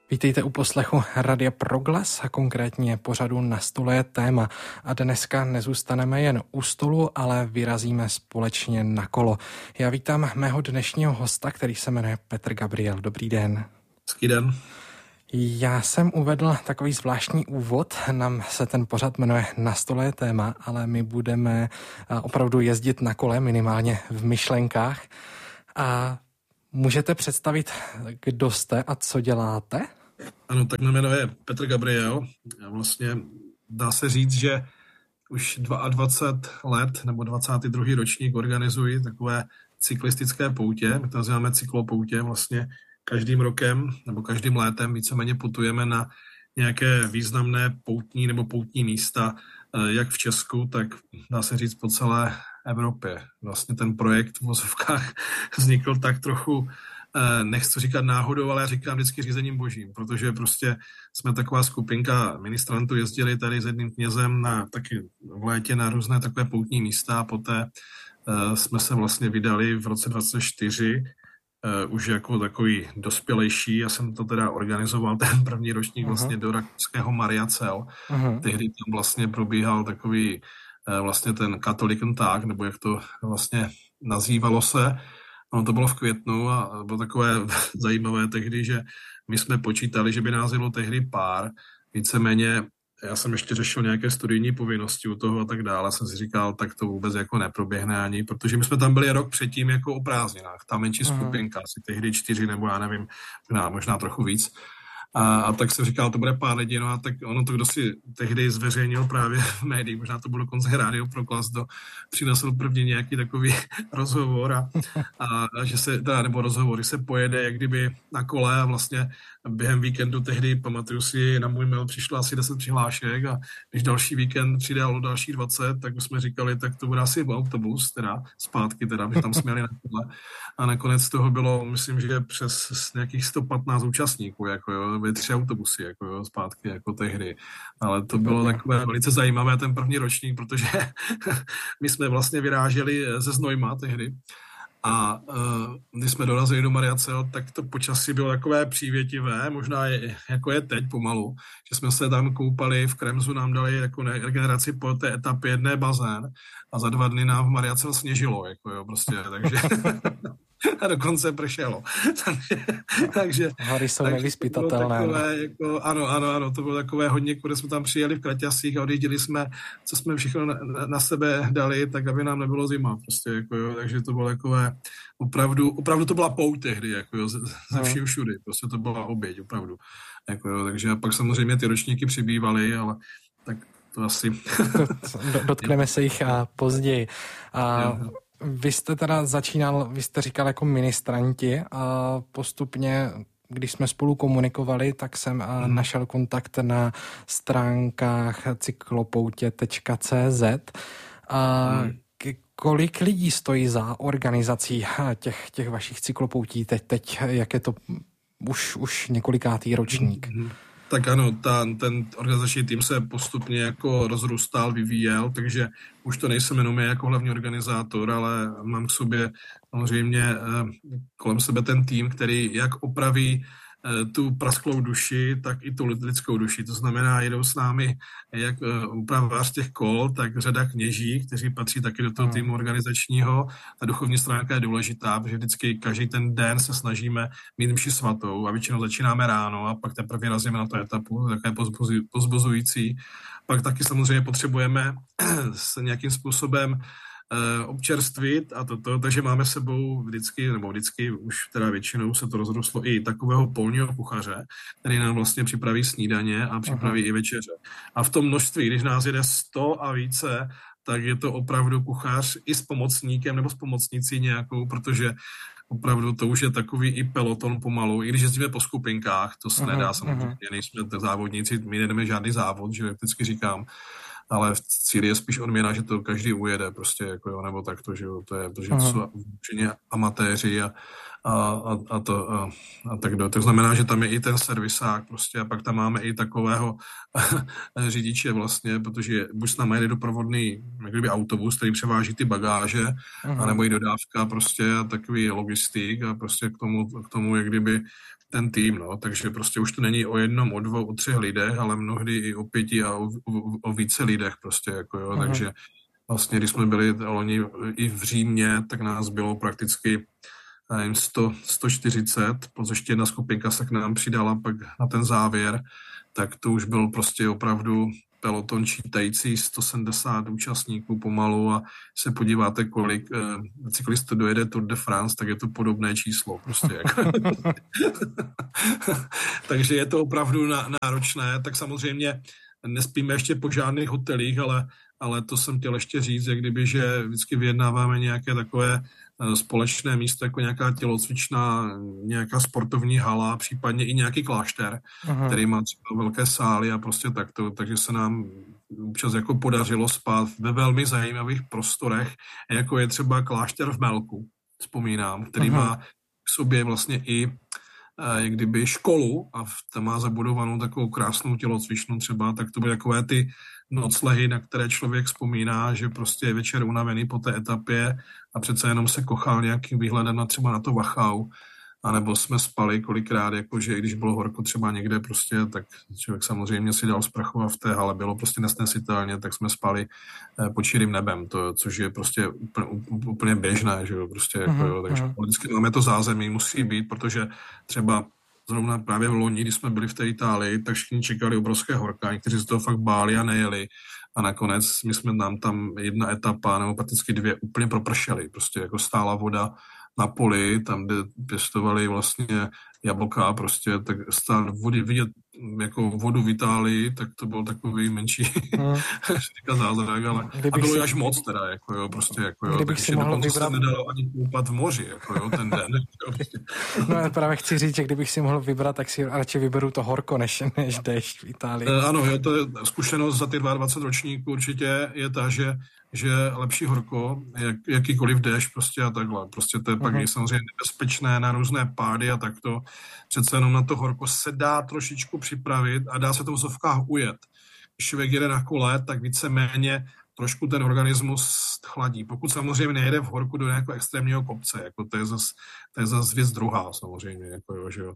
Vítejte u poslechu Radia Proglas a konkrétně pořadu Na stole je téma. A dneska nezůstaneme jen u stolu, ale vyrazíme společně na kolo. Já vítám mého dnešního hosta, který se jmenuje Petr Gabriel. Dobrý den. Hezký den. Já jsem uvedl takový zvláštní úvod, nám se ten pořad jmenuje Na stole je téma, ale my budeme opravdu jezdit na kole, minimálně v myšlenkách. A můžete představit, kdo jste a co děláte? Ano, tak jméno je Petr Gabriel. Vlastně dá se říct, že už 22 let nebo 22. ročník organizuji takové cyklistické poutě. My to nazýváme cyklopoutě. Vlastně každým rokem nebo každým létem víceméně putujeme na nějaké významné poutní nebo poutní místa, jak v Česku, tak dá se říct po celé Evropě. Vlastně ten projekt v vozovkách vznikl tak trochu, nechci říkat náhodou, ale já říkám vždycky řízením božím, protože prostě jsme taková skupinka ministrantů, jezdili tady s jedním knězem taky v létě na různé takové poutní místa a poté jsme se vlastně vydali v roce 2024 už jako takový dospělejší. Já jsem to teda organizoval ten první ročník vlastně do rakouského Mariacel. Tehdy tam vlastně probíhal takový vlastně ten Katholikentag, nebo jak to vlastně nazývalo se. No, to bylo v květnu a bylo takové zajímavé tehdy, že my jsme počítali, že by nás jelo tehdy pár. Víceméně já jsem ještě řešil nějaké studijní povinnosti u toho a tak dále. Jsem si říkal, tak to vůbec jako neproběhne ani, protože my jsme tam byli rok předtím jako o prázdninách. Ta menší skupinka, asi tehdy 4 nebo já nevím, možná trochu víc. A tak jsem říkal, to bude pár lidí, no a tak ono to, kdo si tehdy zveřejnil právě v médiích, možná to bylo dokonce Rádio Proglas, přinesl první nějaký takový rozhovor a že se, nebo rozhovor, že se pojede jak kdyby na kole a vlastně během víkendu tehdy, pamatuju si, na můj mail přišlo asi 10 přihlášek a když další víkend přidalo dalších 20, tak jsme říkali, tak to bude asi autobus, teda zpátky, teda, že tam jsme jeli na kole. A nakonec toho bylo, myslím, že přes nějakých 115 účastníků, jako jo, 3 autobusy, jako jo, zpátky, jako tehdy. Ale to bylo takové velice zajímavé, ten první ročník, protože my jsme vlastně vyráželi ze Znojma tehdy. A když jsme dorazili do Mariacel, tak to počasí bylo takové přívětivé, možná jako je teď pomalu, že jsme se tam koupali, v Kremzu nám dali jako regeneraci po té etapě jedné bazén a za 2 dny nám v Mariacel sněžilo, jako jo, prostě, takže a dokonce pršelo. takže hory jsou nevyzpytatelné. Jako, ano, to bylo takové hodně, kde jsme tam přijeli v kraťasích a odjížděli jsme, co jsme všechno na sebe dali, tak aby nám nebylo zima, prostě, jako jo, takže to bylo takové, opravdu to byla pouť tehdy, jako jo, ze vším všudy, prostě to byla oběť, opravdu, jako jo, takže a pak samozřejmě ty ročníky přibývaly, ale tak to asi... Dotkneme se jich později. Vy jste teda začínal, vy jste říkal jako ministranti a postupně, když jsme spolu komunikovali, tak jsem našel kontakt na stránkách cyklopoutě.cz. Kolik lidí stojí za organizací těch vašich cyklopoutí teď, jak je to už několikátý ročník? Tak ano, ten organizační tým se postupně jako rozrůstal, vyvíjel, takže už to nejsem jenom jako hlavní organizátor, ale mám k sobě samozřejmě kolem sebe ten tým, který jak opraví tu prasklou duši, tak i tu lidskou duši. To znamená, jedou s námi jak upravář těch kol, tak řada kněží, kteří patří taky do toho týmu organizačního. Ta duchovní stránka je důležitá, protože vždycky každý ten den se snažíme mít mši svatou a většinou začínáme ráno a pak teprve vyrazíme na tu etapu, také pozbuzující. Pak taky samozřejmě potřebujeme se nějakým způsobem občerstvit a takže máme sebou vždycky už teda většinou se to rozrostlo i takového polního kuchaře, který nám vlastně připraví snídaně a připraví i večeře. A v tom množství, když nás jede 100 a více, tak je to opravdu kuchař i s pomocníkem nebo s pomocnicí nějakou, protože opravdu to už je takový i peloton pomalu, i když jezdíme po skupinkách, to se nedá samozřejmě, nejsme závodníci, my nejdeme žádný závod, že vždycky říkám, ale v cíli je spíš odměna, že to každý ujede prostě, jako jo, nebo takto, že jo, to je, protože to jsou určitě amatéři a tak dále. To znamená, že tam je i ten servisák prostě a pak tam máme i takového řidiče vlastně, protože buď s námi jede doprovodný jak kdyby autobus, který převáží ty bagáže, anebo i dodávka prostě a takový logistik a prostě k tomu jak kdyby ten tým, no, takže prostě už to není o jednom, o dvou, o třech lidech, ale mnohdy i o 5 a o více lidech prostě, jako jo, takže vlastně, když jsme byli loni i v Římě, tak nás bylo prakticky 140, plus ještě jedna skupinka se k nám přidala pak na ten závěr, tak to už byl prostě opravdu peloton čítající 170 účastníků pomalu a se podíváte, kolik cyklistů dojede Tour de France, tak je to podobné číslo. Prostě jako. Takže je to opravdu náročné, tak samozřejmě nespíme ještě po žádných hotelích, ale to jsem chtěl ještě říct, jak kdyby, že vždycky vyjednáváme nějaké takové společné místo, jako nějaká tělocvičná, nějaká sportovní hala, případně i nějaký klášter, který má třeba velké sály a prostě takto, takže se nám občas jako podařilo spát ve velmi zajímavých prostorech, jako je třeba klášter v Melku, vzpomínám, který má v sobě vlastně i jak kdyby školu a tam má zabudovanou takovou krásnou tělocvičnu třeba, tak to byly takové ty noclehy, na které člověk vzpomíná, že prostě je večer unavený po té etapě a přece jenom se kochal nějakým výhledem na třeba na to Wachau, anebo jsme spali kolikrát, jakože i když bylo horko třeba někde prostě, tak člověk samozřejmě si dal sprchu a v té hale bylo prostě nesnesitelně, tak jsme spali pod širým nebem, což je prostě úplně běžné, že jo, prostě jako jo, takže vždycky máme to zázemí, musí být, protože třeba zrovna právě v loni, když jsme byli v té Itálii, tak všichni čekali obrovské horka, někteří se toho fakt báli a nejeli. A nakonec my jsme nám tam jedna etapa, nebo prakticky dvě, úplně propršeli. Prostě jako stála voda na poli, tam, kde pěstovali vlastně jablka, prostě, tak stál vody, vidět jako vodu v Itálii, tak to byl takový menší zázrak, ale a bylo až moc teda, jako jo, prostě, jako jo, takže dokonce se nedalo ani koupat v moři, jako jo, ten den. Prostě. No já právě chci říct, že kdybych si mohl vybrat, tak si radši vyberu to horko, než déšť v Itálii. Ano, jo, to je zkušenost za ty 22 ročníků určitě je ta, že lepší horko, jakýkoliv déšť prostě a takhle. Prostě to je pak samozřejmě nebezpečné na různé pády a takto. Přece jenom na to horko se dá trošičku připravit a dá se to v vozovkách ujet. Když člověk jede na kole, tak víceméně trošku ten organismus chladí. Pokud samozřejmě nejede v horku do nějakého extrémního kopce, jako to je zas věc druhá samozřejmě, jako jo, že jo.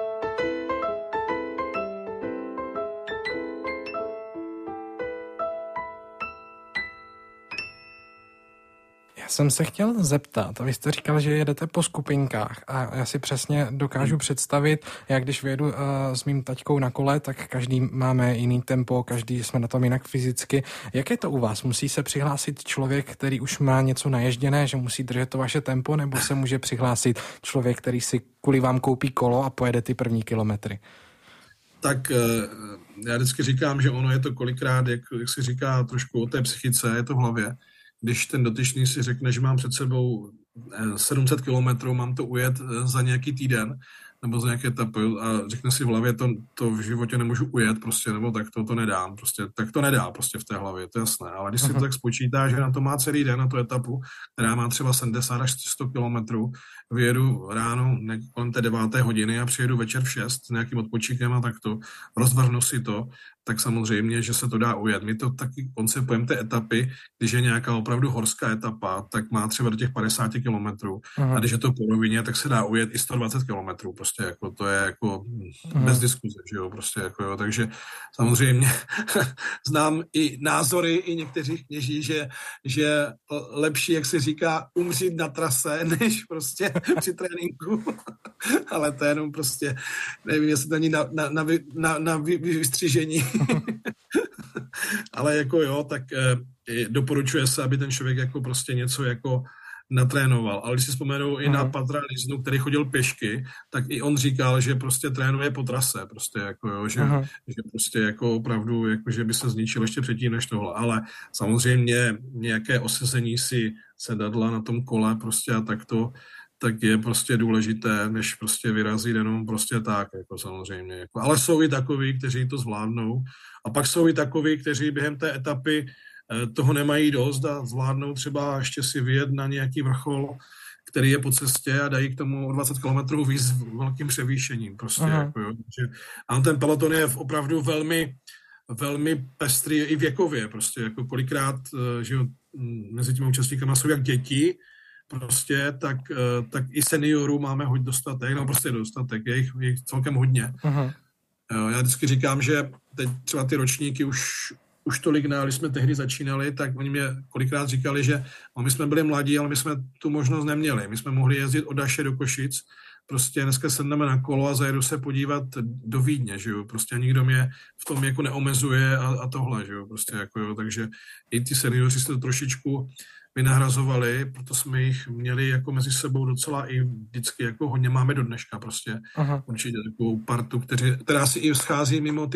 Já jsem se chtěl zeptat, vy jste říkal, že jedete po skupinkách a já si přesně dokážu představit, jak když vyjedu s mým taťkou na kole, tak každý máme jiný tempo, každý jsme na tom jinak fyzicky. Jak je to u vás? Musí se přihlásit člověk, který už má něco naježděné, že musí držet to vaše tempo, nebo se může přihlásit člověk, který si kvůli vám koupí kolo a pojede ty první kilometry? Tak já vždycky říkám, že ono je to kolikrát, jak si říká, trošku o té psychice, je to v hlavě. Když ten dotyčný si řekne, že mám před sebou 700 kilometrů, mám to ujet za nějaký týden nebo za nějaké etapy a řekne si v hlavě, to v životě nemůžu ujet prostě, nebo tak to nedám, prostě, tak to nedá prostě v té hlavě, to je jasné. Ale když si to tak spočítá, že na to má celý den, na tu etapu, která má třeba 70 až 100 kilometrů, vyjedu ráno kolem té 9. hodiny a přijedu večer v 6 s nějakým odpočinkem a takto, rozvrhnu si to, tak samozřejmě, že se to dá ujet. My to taky koncepujeme té etapy, když je nějaká opravdu horská etapa, tak má třeba do těch 50 kilometrů. A když je to po rovině, tak se dá ujet i 120 kilometrů. Prostě jako to je jako bez diskuze, že jo, prostě jako jo. Takže samozřejmě znám i názory i někteří kněží, že lepší, jak se říká, umřít na trase, než prostě při tréninku. Ale to je jenom prostě, nevím, jestli to ani na vystřížení. Ale jako jo, tak doporučuje se, aby ten člověk jako prostě něco jako natrénoval. Ale když si vzpomenu i na Patra Liznu, který chodil pěšky, tak i on říkal, že prostě trénuje po trase, prostě jako jo, že prostě jako opravdu, jako že by se zničil ještě předtím než tohle. Ale samozřejmě nějaké osezení si sedadla na tom kole prostě a takto, tak je prostě důležité, než prostě vyrazit jenom prostě tak, jako samozřejmě. Jako. Ale jsou i takoví, kteří to zvládnou. A pak jsou i takoví, kteří během té etapy toho nemají dost a zvládnou třeba ještě si vyjet na nějaký vrchol, který je po cestě a dají k tomu 20 kilometrů víc s velkým převýšením. Prostě, jako, jo. A ten peloton je opravdu velmi, velmi pestrý i věkově. Prostě, jako kolikrát, že mezi těmi účastníkama jsou jak děti, prostě, tak i seniorů máme hodně dostatek, no prostě dostatek, je jich celkem hodně. Uh-huh. Já vždycky říkám, že teď třeba ty ročníky už tolik ne, když jsme tehdy začínali, tak oni mě kolikrát říkali, že my jsme byli mladí, ale my jsme tu možnost neměli. My jsme mohli jezdit od Daše do Košic, prostě dneska sedneme na kolo a zajedu se podívat do Vídně, že jo, prostě nikdo mě v tom jako neomezuje a tohle, že jo, prostě jako jo, takže i ty seniori se to trošičku vynahrazovali, proto jsme jich měli jako mezi sebou docela i vždycky jako hodně máme do dneška prostě. Aha. Určitě takovou partu, která si i schází mimo ty